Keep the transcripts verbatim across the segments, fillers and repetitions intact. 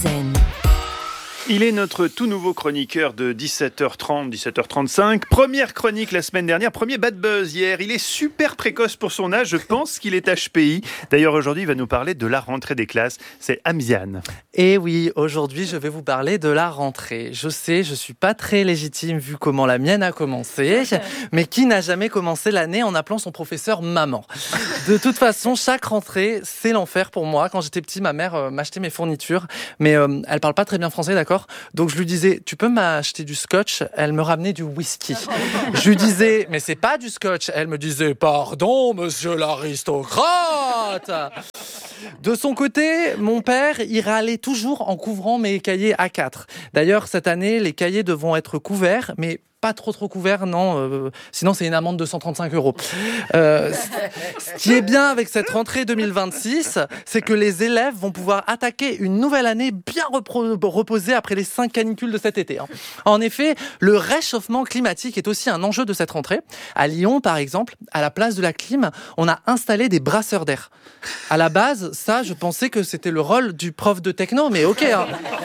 Zen. Il est notre tout nouveau chroniqueur de dix-sept heures trente, dix-sept heures trente-cinq. Première chronique la semaine dernière, premier bad buzz hier. Il est super précoce pour son âge, je pense qu'il est H P I. D'ailleurs, aujourd'hui, il va nous parler de la rentrée des classes. C'est Hamziane. Et oui, aujourd'hui, je vais vous parler de la rentrée. Je sais, je suis pas très légitime vu comment la mienne a commencé, mais qui n'a jamais commencé l'année en appelant son professeur maman? De toute façon, chaque rentrée, c'est l'enfer pour moi. Quand j'étais petit, ma mère euh, m'achetait mes fournitures, mais euh, elle parle pas très bien français, d'accord? Donc je lui disais, tu peux m'acheter du scotch? Elle me ramenait du whisky. Je lui disais, mais c'est pas du scotch. Elle me disait, pardon, monsieur l'aristocrate. De son côté, mon père, il râlait toujours en couvrant mes cahiers A quatre. D'ailleurs, cette année, les cahiers devront être couverts, mais pas trop trop couvert, non, euh, sinon c'est une amende de cent trente-cinq euros. Euh, ce qui est bien avec cette rentrée deux mille vingt-six, c'est que les élèves vont pouvoir attaquer une nouvelle année bien repro- reposée après les cinq canicules de cet été. Hein. En effet, le réchauffement climatique est aussi un enjeu de cette rentrée. À Lyon, par exemple, à la place de la clim, on a installé des brasseurs d'air. À la base, ça, je pensais que c'était le rôle du prof de techno, mais ok. Hein.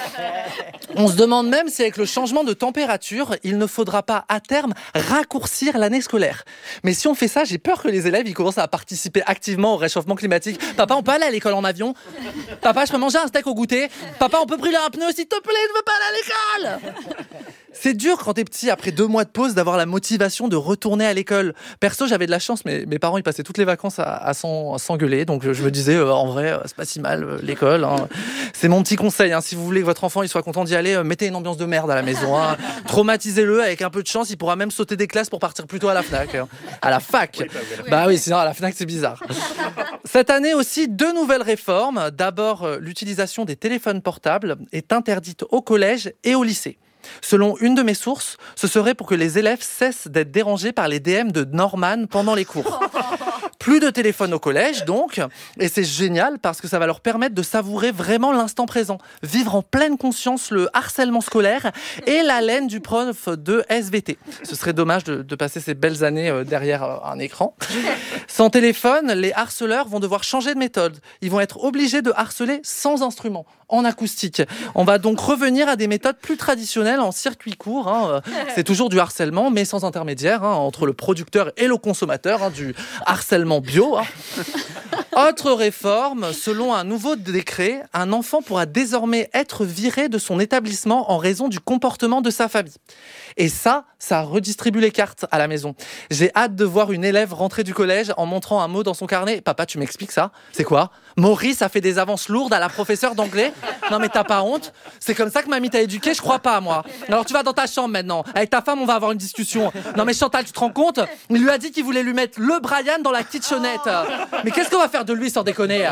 On se demande même si avec le changement de température, il ne faudra pas à terme raccourcir l'année scolaire. Mais si on fait ça, j'ai peur que les élèves ils commencent à participer activement au réchauffement climatique. Papa, on peut aller à l'école en avion? Papa, je peux manger un steak au goûter? Papa, on peut brûler un pneu? S'il te plaît, je veux pas aller à l'école! C'est dur quand t'es petit, après deux mois de pause, d'avoir la motivation de retourner à l'école. Perso, j'avais de la chance, mais mes parents ils passaient toutes les vacances à, à, s'en, à s'engueuler. Donc je, je me disais, euh, en vrai, euh, c'est pas si mal euh, l'école. Hein. C'est mon petit conseil. Hein. Si vous voulez que votre enfant il soit content d'y aller, euh, mettez une ambiance de merde à la maison. Hein. Traumatisez-le avec un peu de chance, il pourra même sauter des classes pour partir plus tôt à la Fnac. Hein. À la fac. Oui, bah, oui. bah oui, sinon à la Fnac c'est bizarre. Cette année aussi, deux nouvelles réformes. D'abord, euh, l'utilisation des téléphones portables est interdite au collège et au lycée. Selon une de mes sources, ce serait pour que les élèves cessent d'être dérangés par les D M de Norman pendant les cours. Plus de téléphone au collège, donc, et c'est génial parce que ça va leur permettre de savourer vraiment l'instant présent, vivre en pleine conscience le harcèlement scolaire et l'haleine du prof de S V T. Ce serait dommage de, de passer ces belles années derrière un écran. Sans téléphone, les harceleurs vont devoir changer de méthode. Ils vont être obligés de harceler sans instrument, en acoustique. On va donc revenir à des méthodes plus traditionnelles en circuit court. Hein. C'est toujours du harcèlement, mais sans intermédiaire, hein, entre le producteur et le consommateur, hein, du harcèlement bio. Hein. Autre réforme, selon un nouveau décret, un enfant pourra désormais être viré de son établissement en raison du comportement de sa famille. Et ça, ça redistribue les cartes à la maison. J'ai hâte de voir une élève rentrer du collège en montrant un mot dans son carnet. Papa, tu m'expliques ça? C'est quoi? Maurice a fait des avances lourdes à la professeure d'anglais? Non mais t'as pas honte? C'est comme ça que mamie t'a éduqué? Je crois pas, moi. Alors tu vas dans ta chambre maintenant. Avec ta femme, on va avoir une discussion. Non mais Chantal, tu te rends compte? Il lui a dit qu'il voulait lui mettre le Brian dans la kitchenette. Mais qu'est-ce qu'on va faire de lui sans déconner?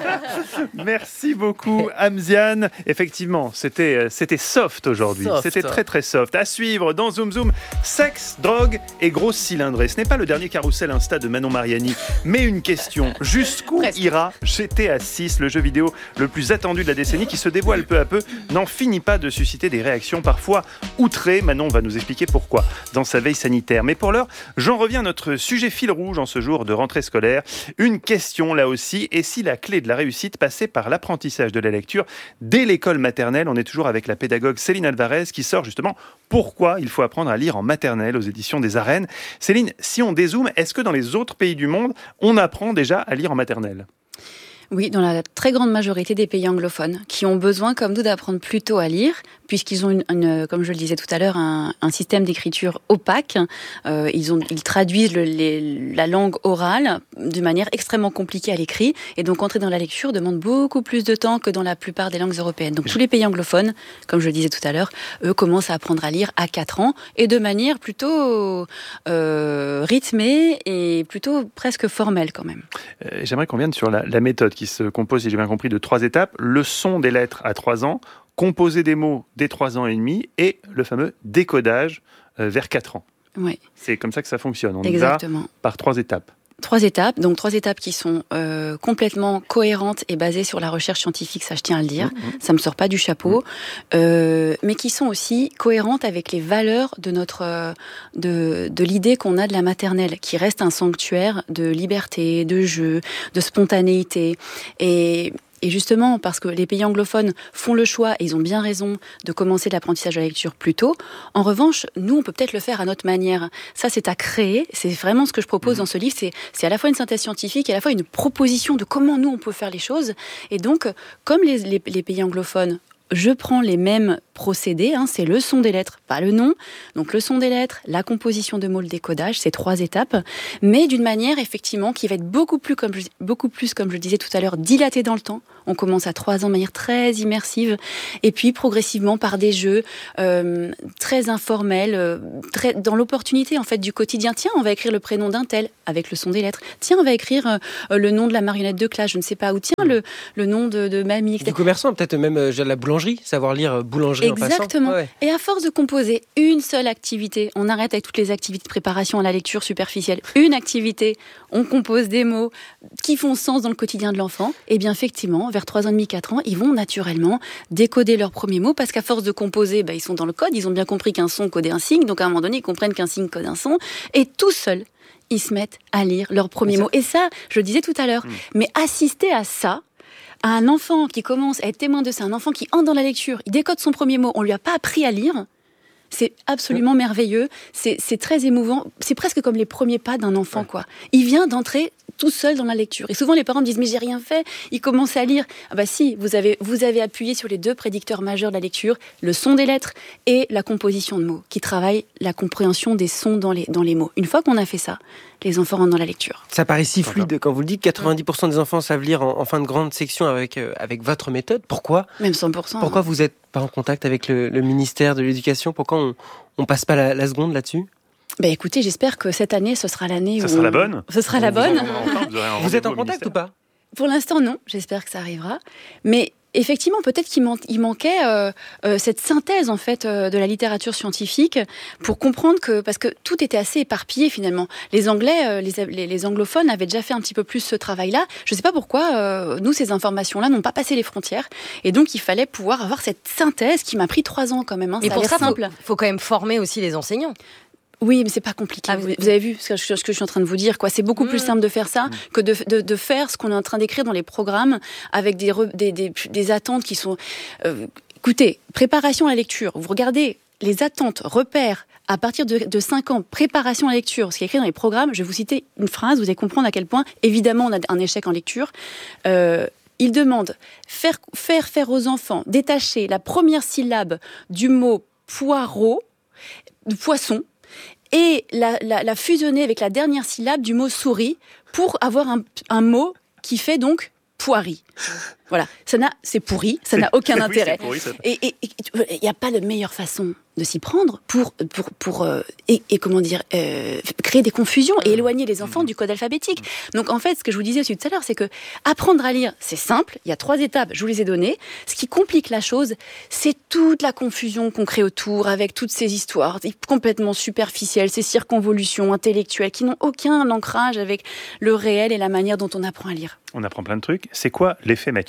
Merci beaucoup, Hamziane. Effectivement, c'était, c'était soft aujourd'hui. Soft. C'était très très soft. À suivre dans Zoom Zoom, sexe, drogue et grosse cylindrée. Ce n'est pas le dernier carrousel Insta de Manon Mariani, mais une question. Jusqu'où Presque. ira G T A six, le jeu vidéo le plus attendu de la décennie qui se dévoile peu à peu, n'en finit pas de susciter des réactions parfois outrées. Manon va nous expliquer pourquoi dans sa veille sanitaire. Mais pour l'heure, j'en reviens à notre sujet fil rouge en ce jour de rentrée scolaire. Une question là aussi, et si la clé de la réussite passait par l'apprentissage de la lecture dès l'école maternelle? On est toujours avec la pédagogue Céline Alvarez qui sort justement pourquoi il faut apprendre à lire en maternelle aux éditions des Arènes. Céline, si on dézoome, est-ce que dans les autres pays du monde, on apprend déjà à lire en maternelle? Oui, dans la très grande majorité des pays anglophones, qui ont besoin, comme nous, d'apprendre plus tôt à lire, puisqu'ils ont, une, une, comme je le disais tout à l'heure, un, un système d'écriture opaque. Euh, ils, ont, ils traduisent le, les, la langue orale d'une manière extrêmement compliquée à l'écrit, et donc entrer dans la lecture demande beaucoup plus de temps que dans la plupart des langues européennes. Donc tous les pays anglophones, comme je le disais tout à l'heure, eux commencent à apprendre à lire à quatre ans, et de manière plutôt euh, rythmée et plutôt presque formelle quand même. Euh, j'aimerais qu'on vienne sur la, la méthode qui se compose, si j'ai bien compris, de trois étapes. Le son des lettres à trois ans, composer des mots dès trois ans et demi et le fameux décodage euh, vers quatre ans. Oui. C'est comme ça que ça fonctionne. On Exactement. y va par trois étapes. Trois étapes, donc trois étapes qui sont euh, complètement cohérentes et basées sur la recherche scientifique, ça je tiens à le dire, mmh. ça me sort pas du chapeau, mmh. euh, mais qui sont aussi cohérentes avec les valeurs de notre, euh, de, de l'idée qu'on a de la maternelle, qui reste un sanctuaire de liberté, de jeu, de spontanéité, et Et justement, parce que les pays anglophones font le choix, et ils ont bien raison, de commencer l'apprentissage de la lecture plus tôt. En revanche, nous, on peut peut-être le faire à notre manière. Ça, c'est à créer. C'est vraiment ce que je propose mmh. dans ce livre. C'est, c'est à la fois une synthèse scientifique et à la fois une proposition de comment nous, on peut faire les choses. Et donc, comme les, les, les pays anglophones, je prends les mêmes procédés, hein, c'est le son des lettres, pas le nom. Donc le son des lettres, la composition de mots, le décodage, c'est trois étapes, mais d'une manière effectivement qui va être beaucoup plus, comme je, beaucoup plus, comme je le disais tout à l'heure, dilatée dans le temps. On commence à trois ans de manière très immersive, et puis progressivement par des jeux euh, très informels, euh, très, dans l'opportunité en fait du quotidien. Tiens, on va écrire le prénom d'un tel avec le son des lettres. Tiens, on va écrire euh, le nom de la marionnette de classe, je ne sais pas. Ou tiens, le, le nom de, de mamie. et cetera. Du commerçant, peut-être même euh, la boulangerie, savoir lire boulangerie. Exactement. En passant. Ouais. Et à force de composer une seule activité, on arrête avec toutes les activités de préparation à la lecture superficielle. Une activité, on compose des mots qui font sens dans le quotidien de l'enfant. Et bien effectivement, vers trois ans et demi, quatre ans, ils vont naturellement décoder leurs premiers mots parce qu'à force de composer, bah, ils sont dans le code, ils ont bien compris qu'un son codait un signe. Donc à un moment donné, ils comprennent qu'un signe code un son. Et tout seuls, ils se mettent à lire leurs premiers mots. Et ça, je le disais tout à l'heure, mmh. mais assister à ça, à un enfant qui commence à être témoin de ça, un enfant qui entre dans la lecture, il décode son premier mot, on lui a pas appris à lire, c'est absolument mmh. merveilleux, c'est, c'est très émouvant, c'est presque comme les premiers pas d'un enfant, ouais. quoi. Il vient d'entrer tout seul dans la lecture. Et souvent, les parents me disent « mais j'ai rien fait », il commence à lire. Ah bah si, vous avez, vous avez appuyé sur les deux prédicteurs majeurs de la lecture, le son des lettres et la composition de mots, qui travaillent la compréhension des sons dans les, dans les mots. Une fois qu'on a fait ça, les enfants rentrent dans la lecture. Ça paraît si fluide quand vous le dites, quatre-vingt-dix pour cent des enfants savent lire en, en fin de grande section avec, euh, avec votre méthode. Pourquoi ? Même cent pour cent. Pourquoi hein. vous n'êtes pas en contact avec le, le ministère de l'Éducation ? Pourquoi on ne passe pas la, la seconde là-dessus ? Ben écoutez, j'espère que cette année, ce sera l'année ça où... sera la bonne. Ce sera la bonne. Vous, vous êtes en contact ou pas ? Pour l'instant, non. J'espère que ça arrivera. Mais effectivement, peut-être qu'il man- il manquait euh, euh, cette synthèse en fait euh, de la littérature scientifique pour comprendre que, parce que tout était assez éparpillé finalement. Les Anglais, euh, les, les, les anglophones avaient déjà fait un petit peu plus ce travail-là. Je ne sais pas pourquoi euh, nous, ces informations-là n'ont pas passé les frontières. Et donc, il fallait pouvoir avoir cette synthèse qui m'a pris trois ans quand même. Hein. Et ça pour ça, il simple. faut, faut quand même former aussi les enseignants. Oui, mais c'est pas compliqué. Ah, vous, vous avez vu ce que, je, ce que je suis en train de vous dire, quoi. C'est beaucoup mmh. plus simple de faire ça mmh. que de, de, de faire ce qu'on est en train d'écrire dans les programmes avec des, re, des, des, des attentes qui sont... Euh, écoutez, préparation à la lecture. Vous regardez les attentes, repères, à partir de, de cinq ans, préparation à la lecture, ce qui est écrit dans les programmes. Je vais vous citer une phrase, vous allez comprendre à quel point, évidemment, on a un échec en lecture. Euh, il demande faire, faire faire aux enfants détacher la première syllabe du mot poireau, de poisson, et la, la, la fusionner avec la dernière syllabe du mot souris pour avoir un, un mot qui fait donc poirie. Voilà, ça n'a, c'est pourri, ça n'a aucun intérêt. Oui, pourri, et il n'y a pas de meilleure façon de s'y prendre pour, pour, pour euh, et, et comment dire, euh, créer des confusions et éloigner les enfants mmh. du code alphabétique. Donc en fait, ce que je vous disais aussi tout à l'heure, c'est que apprendre à lire, c'est simple. Il y a trois étapes, je vous les ai données. Ce qui complique la chose, c'est toute la confusion qu'on crée autour avec toutes ces histoires complètement superficielles, ces circonvolutions intellectuelles qui n'ont aucun ancrage avec le réel et la manière dont on apprend à lire. On apprend plein de trucs. C'est quoi l'effet Mathieu ?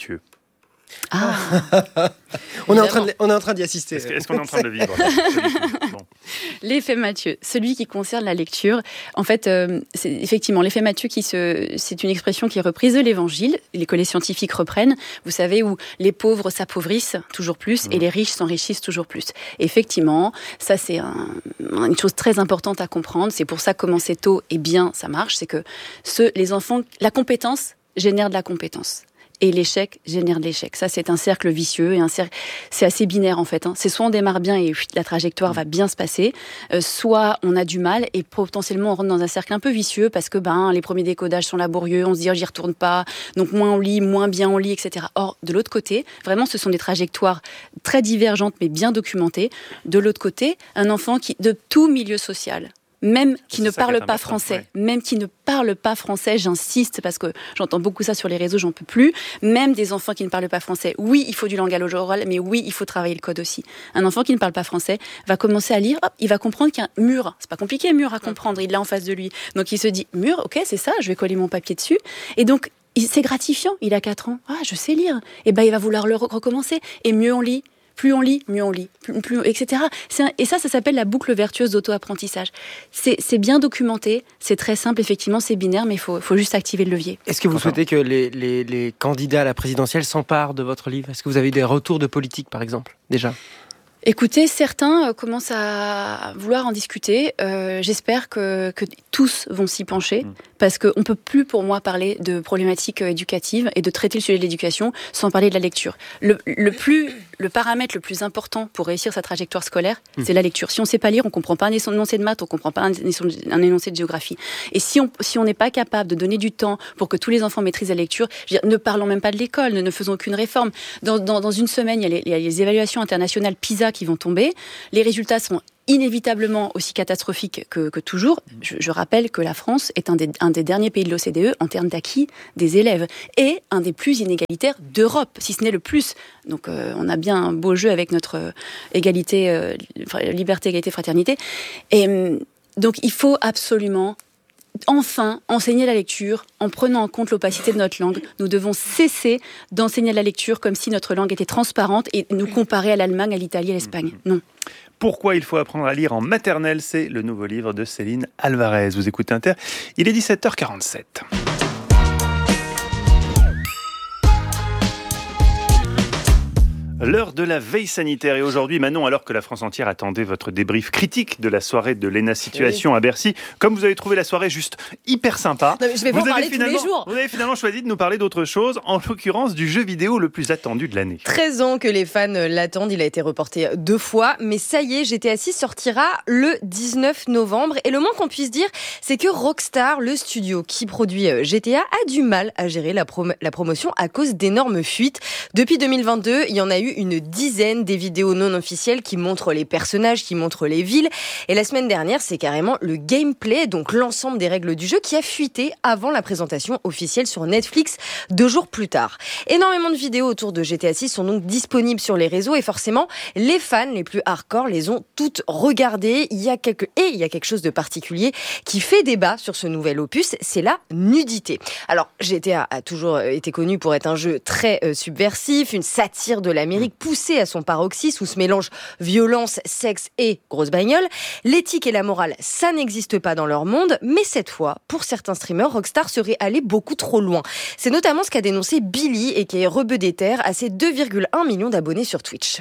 Ah. on, est en train de, on est en train d'y assister. Est-ce, est-ce qu'on est en train de le vivre ? Bon. L'effet Mathieu, celui qui concerne la lecture. En fait, euh, c'est effectivement l'effet Mathieu qui se, c'est une expression qui est reprise de l'Évangile, que les scientifiques reprennent. Vous savez, où les pauvres s'appauvrissent toujours plus mmh. et les riches s'enrichissent toujours plus. Effectivement, ça c'est un, une chose très importante à comprendre. C'est pour ça que commencer tôt et bien, ça marche. C'est que ce, les enfants, la compétence génère de la compétence. Et l'échec génère de l'échec. Ça, c'est un cercle vicieux et un cercle, c'est assez binaire en fait. Hein. C'est soit on démarre bien et la trajectoire va bien se passer, euh, soit on a du mal et potentiellement on rentre dans un cercle un peu vicieux parce que ben les premiers décodages sont laborieux, on se dit oh, j'y retourne pas, donc moins on lit, moins bien on lit, et cetera. Or, de l'autre côté, vraiment, ce sont des trajectoires très divergentes mais bien documentées. De l'autre côté, un enfant qui de tout milieu social. Même qui ne parle pas français, ouais. même qui ne parle pas français, j'insiste parce que j'entends beaucoup ça sur les réseaux, j'en peux plus. Même des enfants qui ne parlent pas français, oui, il faut du langage oral, mais oui, il faut travailler le code aussi. Un enfant qui ne parle pas français va commencer à lire, hop, il va comprendre qu'il y a un mur. C'est pas compliqué, un mur à comprendre, il l'a en face de lui. Donc il se dit, mur, ok, c'est ça, je vais coller mon papier dessus. Et donc, c'est gratifiant, il a quatre ans. Ah, je sais lire. Et ben, il va vouloir le recommencer. Et mieux on lit, Plus on lit, mieux on lit, plus, plus, et cetera. C'est un, et ça, ça s'appelle la boucle vertueuse d'auto-apprentissage. C'est, c'est bien documenté, c'est très simple, effectivement, c'est binaire, mais il faut, faut juste activer le levier. Est-ce que vous souhaitez que les, les, les candidats à la présidentielle s'emparent de votre livre ? Est-ce que vous avez des retours de politique, par exemple, déjà ? Écoutez, certains commencent à vouloir en discuter. Euh, j'espère que, que tous vont s'y pencher, mmh. parce qu'on ne peut plus, pour moi, parler de problématiques éducatives et de traiter le sujet de l'éducation sans parler de la lecture. Le, le, plus, le paramètre le plus important pour réussir sa trajectoire scolaire, mmh. c'est la lecture. Si on ne sait pas lire, on ne comprend pas un énoncé de maths, on ne comprend pas un énoncé de géographie. Et si on si on n'est pas capable de donner du temps pour que tous les enfants maîtrisent la lecture, je veux dire, ne parlons même pas de l'école, ne, ne faisons aucune réforme. Dans, dans, dans une semaine, il y a les, il y a les évaluations internationales PISA qui vont tomber. Les résultats sont inévitablement aussi catastrophiques que, que toujours. Je, je rappelle que la France est un des, un des derniers pays de l'O C D E en termes d'acquis des élèves et un des plus inégalitaires d'Europe, si ce n'est le plus. Donc euh, on a bien un beau jeu avec notre euh, égalité, euh, liberté, égalité, fraternité. Et euh, donc il faut absolument enfin enseigner la lecture en prenant en compte l'opacité de notre langue. Nous devons cesser d'enseigner la lecture comme si notre langue était transparente et nous comparer à l'Allemagne, à l'Italie, à l'Espagne. Non. Pourquoi il faut apprendre à lire en maternelle ? C'est le nouveau livre de Céline Alvarez. Vous écoutez Inter, il est dix-sept heures quarante-sept. L'heure de la veille sanitaire. Et aujourd'hui, Manon, alors que la France entière attendait votre débrief critique de la soirée de l'E N A Situation oui. à Bercy, comme vous avez trouvé la soirée juste hyper sympa, non, mais je vais vous en parler tous les jours. Vous avez finalement choisi de nous parler d'autre chose, en l'occurrence du jeu vidéo le plus attendu de l'année. treize ans que les fans l'attendent, il a été reporté deux fois, mais ça y est, G T A six sortira le dix-neuf novembre. Et le moins qu'on puisse dire, c'est que Rockstar, le studio qui produit G T A, a du mal à gérer la, prom- la promotion à cause d'énormes fuites. Depuis deux mille vingt-deux, il y en a eu une dizaine des vidéos non officielles qui montrent les personnages, qui montrent les villes. Et la semaine dernière, c'est carrément le gameplay, donc l'ensemble des règles du jeu, qui a fuité avant la présentation officielle sur Netflix deux jours plus tard. Énormément de vidéos autour de G T A six sont donc disponibles sur les réseaux et forcément, les fans les plus hardcore les ont toutes regardées. Il y a quelque... Et il y a quelque chose de particulier qui fait débat sur ce nouvel opus, c'est la nudité. Alors, G T A a toujours été connu pour être un jeu très euh, subversif, une satire de l'Amérique poussée à son paroxysme où se mélange violence, sexe et grosse bagnole. L'éthique et la morale, ça n'existe pas dans leur monde, mais cette fois, pour certains streamers, Rockstar serait allé beaucoup trop loin. C'est notamment ce qu'a dénoncé Billy, et qui est rebeu des terres, à ses deux virgule un millions d'abonnés sur Twitch.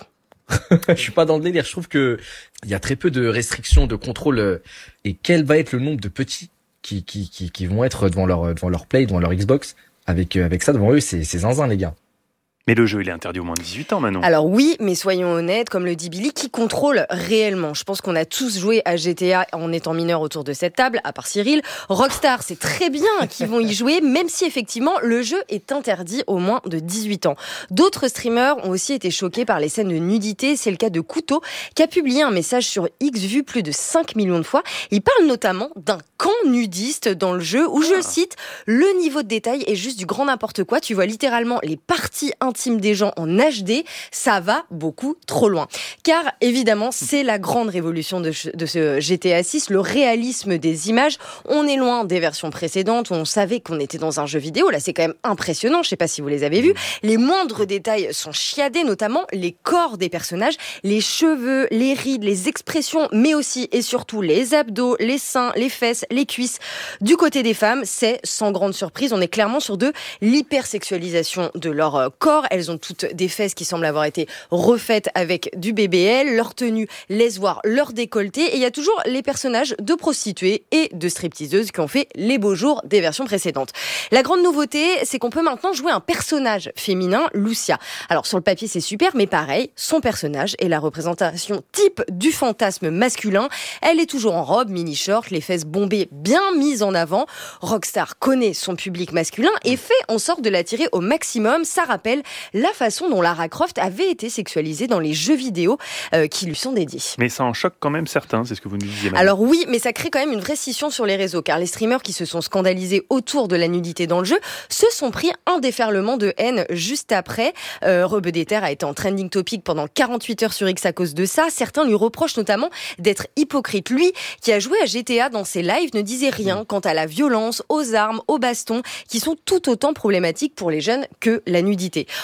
Je suis pas dans le délire, je trouve que il y a très peu de restrictions, de contrôle, et quel va être le nombre de petits qui, qui, qui, qui vont être devant leur, devant leur Play, devant leur Xbox, avec, avec ça devant eux, c'est, c'est zinzin les gars. Mais le jeu, il est interdit au moins de dix-huit ans, Manon. Alors oui, mais soyons honnêtes, comme le dit Billy, qui contrôle réellement ? Je pense qu'on a tous joué à G T A en étant mineurs autour de cette table, à part Cyril. Rockstar, c'est très bien qu'ils vont y jouer, même si effectivement, le jeu est interdit au moins de dix-huit ans. D'autres streamers ont aussi été choqués par les scènes de nudité. C'est le cas de Couteau, qui a publié un message sur X vu plus de cinq millions de fois. Il parle notamment d'un camp nudiste dans le jeu, où, je le cite, le niveau de détail est juste du grand n'importe quoi. Tu vois littéralement les parties intimes des gens en H D, ça va beaucoup trop loin. Car évidemment, c'est la grande révolution de, de ce G T A six, le réalisme des images. On est loin des versions précédentes où on savait qu'on était dans un jeu vidéo. Là, c'est quand même impressionnant. Je sais pas si vous les avez vus. Les moindres détails sont chiadés, notamment les corps des personnages, les cheveux, les rides, les expressions, mais aussi et surtout les abdos, les seins, les fesses, les cuisses. Du côté des femmes, c'est sans grande surprise. On est clairement sur de l'hypersexualisation de leur corps. Elles ont toutes des fesses qui semblent avoir été refaites avec du B B L. Leur tenue laisse voir leur décolleté. Et il y a toujours les personnages de prostituées et de stripteaseuses qui ont fait les beaux jours des versions précédentes. La grande nouveauté, c'est qu'on peut maintenant jouer un personnage féminin, Lucia. Alors sur le papier, c'est super, mais pareil, son personnage est la représentation type du fantasme masculin. Elle est toujours en robe, mini-short, les fesses bombées bien mises en avant. Rockstar connaît son public masculin et fait en sorte de l'attirer au maximum. Ça rappelle la façon dont Lara Croft avait été sexualisée dans les jeux vidéo euh, qui lui sont dédiés. Mais ça en choque quand même certains, c'est ce que vous nous disiez. Madame. Alors oui, mais ça crée quand même une vraie scission sur les réseaux, car les streamers qui se sont scandalisés autour de la nudité dans le jeu se sont pris un déferlement de haine juste après. Euh, Rebeu des Terres a été en trending topic pendant quarante-huit heures sur X à cause de ça. Certains lui reprochent notamment d'être hypocrite. Lui, qui a joué à G T A dans ses lives, ne disait rien quant à la violence, aux armes, aux bastons, qui sont tout autant problématiques pour les jeunes que la nudité.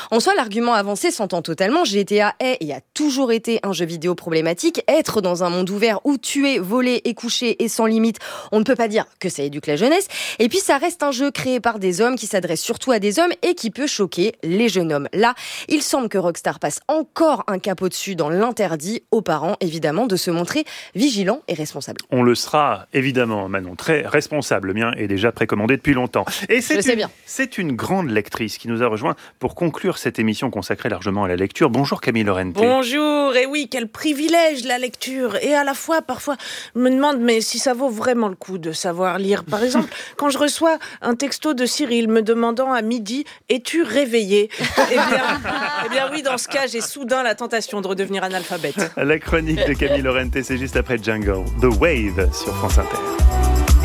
En soi, l'argument avancé s'entend totalement. G T A est et a toujours été un jeu vidéo problématique. Être dans un monde ouvert où tuer, voler et coucher est sans limite, on ne peut pas dire que ça éduque la jeunesse. Et puis, ça reste un jeu créé par des hommes qui s'adresse surtout à des hommes et qui peut choquer les jeunes hommes. Là, il semble que Rockstar passe encore un cap au-dessus dans l'interdit aux parents, évidemment, de se montrer vigilants et responsables. On le sera, évidemment, Manon, très responsable. Le mien est déjà précommandé depuis longtemps. Et c'est Je sais une, bien. c'est une grande lectrice qui nous a rejoint pour conclure cette émission consacrée largement à la lecture. Bonjour Camille Lorente. Bonjour, et oui, quel privilège la lecture. Et à la fois, parfois, je me demande mais si ça vaut vraiment le coup de savoir lire. Par exemple, quand je reçois un texto de Cyril me demandant à midi « Es-tu réveillé ?» Eh bien, eh bien oui, dans ce cas, j'ai soudain la tentation de redevenir analphabète. La chronique de Camille Lorente, c'est juste après Jungle, The Wave sur France Inter.